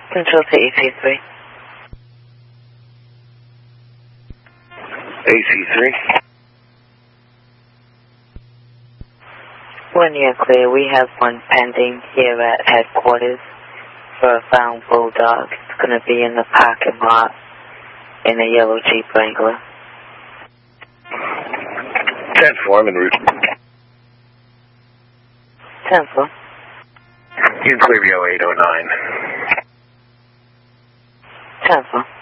Control to AC3. AC3. When you're clear, we have one pending here at headquarters for a found bulldog. It's going to be in the parking lot in a yellow Jeep Wrangler. 10-4, I'm en route. 10-4. You can clear me 0809. 10-4.